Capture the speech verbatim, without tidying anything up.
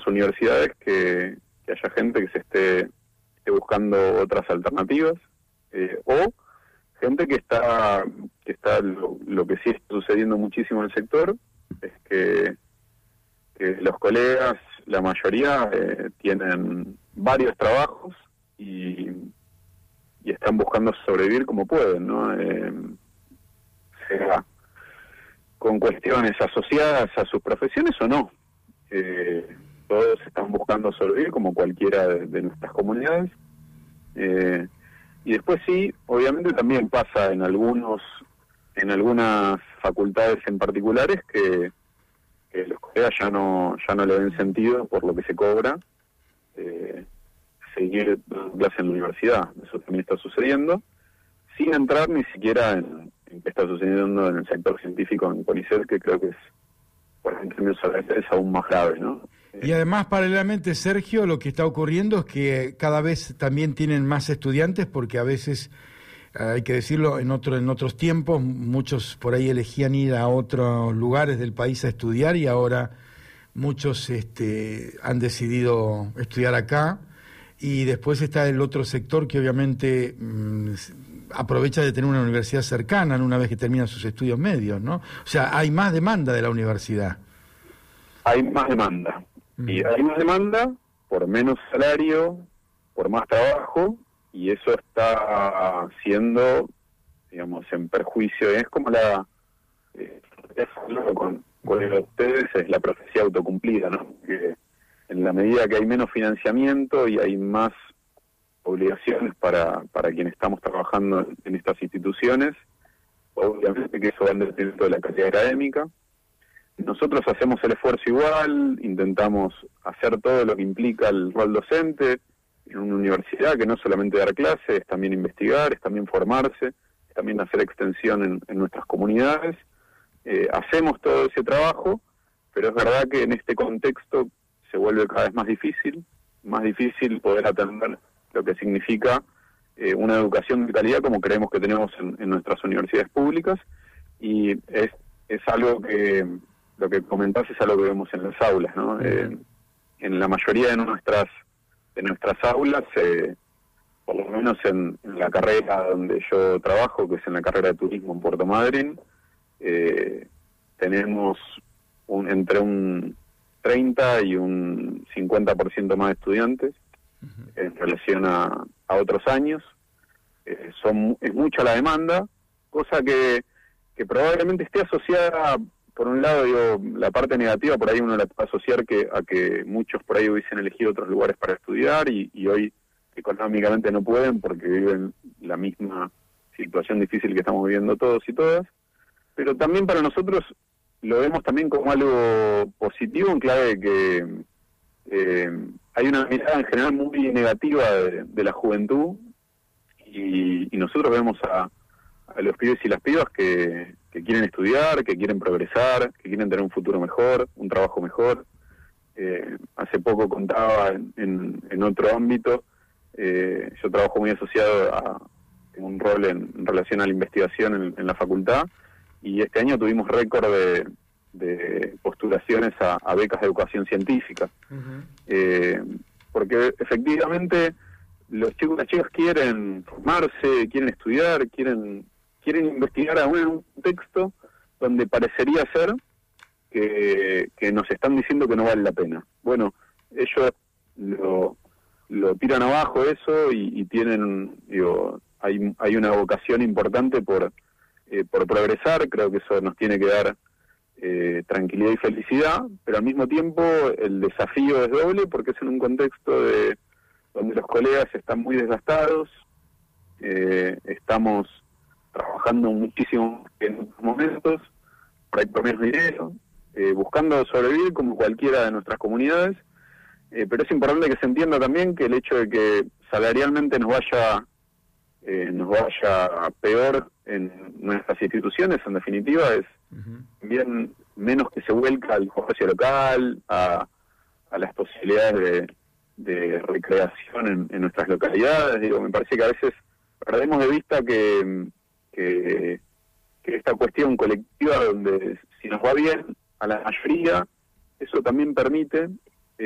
universidades que, que haya gente que se esté, esté buscando otras alternativas, eh, o gente que está, que está lo, lo que sí está sucediendo muchísimo en el sector, es que, que los colegas, la mayoría, eh, tienen varios trabajos y, y están buscando sobrevivir como pueden, ¿no? Eh, sea con cuestiones asociadas a sus profesiones o no. Eh, todos están buscando sobrevivir como cualquiera de, de nuestras comunidades. Eh, y después sí, obviamente también pasa en algunos, en algunas facultades en particulares que, que los colegas ya no, ya no le ven sentido por lo que se cobra eh, seguir dando clase en la universidad. Eso también está sucediendo, sin entrar ni siquiera en, en qué está sucediendo en el sector científico en CONICET, que creo que es, por ejemplo, es aún más grave, ¿no? Y además, paralelamente, Sergio, lo que está ocurriendo es que cada vez también tienen más estudiantes, porque a veces, hay que decirlo, en otro, en otros tiempos, muchos por ahí elegían ir a otros lugares del país a estudiar, y ahora muchos este, han decidido estudiar acá. Y después está el otro sector que obviamente mmm, aprovecha de tener una universidad cercana una vez que terminan sus estudios medios, ¿no? O sea, hay más demanda de la universidad. Hay más demanda. Y hay más demanda por menos salario, por más trabajo, y eso está siendo, digamos, en perjuicio. Es como la, eh, es con, con ustedes, es la profecía autocumplida, ¿no? Que en la medida que hay menos financiamiento y hay más obligaciones para, para quienes estamos trabajando en, en estas instituciones, obviamente que eso va en detrimento de la calidad académica. Nosotros hacemos el esfuerzo igual, intentamos hacer todo lo que implica el rol docente en una universidad, que no es solamente dar clases, es también investigar, es también formarse, es también hacer extensión en, en nuestras comunidades. Eh, hacemos todo ese trabajo, pero es verdad que en este contexto se vuelve cada vez más difícil, más difícil poder atender lo que significa eh, una educación de calidad como creemos que tenemos en, en nuestras universidades públicas, y es, es algo que... Lo que comentás es algo que vemos en las aulas, ¿no? Eh, en la mayoría de nuestras de nuestras aulas, eh, por lo menos en, en la carrera donde yo trabajo, que es en la carrera de turismo en Puerto Madryn, eh, tenemos un, entre un treinta y un cincuenta por ciento más de estudiantes uh-huh. en relación a, a otros años. Eh, son es mucha la demanda, cosa que, que probablemente esté asociada... Por un lado, digo, la parte negativa, por ahí uno la puede asociar que, a que muchos por ahí hubiesen elegido otros lugares para estudiar y, y hoy económicamente no pueden porque viven la misma situación difícil que estamos viviendo todos y todas. Pero también para nosotros lo vemos también como algo positivo, en clave de que eh, hay una mirada en general muy negativa de, de la juventud y, y nosotros vemos a, a los pibes y las pibas que... que quieren estudiar, que quieren progresar, que quieren tener un futuro mejor, un trabajo mejor. Eh, hace poco contaba en, en, en otro ámbito, eh, yo trabajo muy asociado a tengo un rol en, en relación a la investigación en, en la facultad, y este año tuvimos récord de, de postulaciones a, a becas de educación científica. Uh-huh. Eh, porque efectivamente los chicos y las chicas quieren formarse, quieren estudiar, quieren... quieren investigar aún en un contexto donde parecería ser que, que nos están diciendo que no vale la pena. Bueno, ellos lo, lo tiran abajo eso y, y tienen, digo, hay hay una vocación importante por, eh, por progresar. Creo que eso nos tiene que dar eh, tranquilidad y felicidad, pero al mismo tiempo el desafío es doble porque es en un contexto de donde los colegas están muy desgastados, eh, estamos trabajando muchísimo en estos momentos, por ahí por menos dinero, eh, buscando sobrevivir como cualquiera de nuestras comunidades, eh, pero es importante que se entienda también que el hecho de que salarialmente nos vaya eh, nos vaya peor en nuestras instituciones, en definitiva, es uh-huh. bien menos que se vuelca al comercio local, a, a las posibilidades de, de recreación en, en nuestras localidades. Digo, me parece que a veces perdemos de vista que Que, que esta cuestión colectiva donde si nos va bien a la mayoría, eso también permite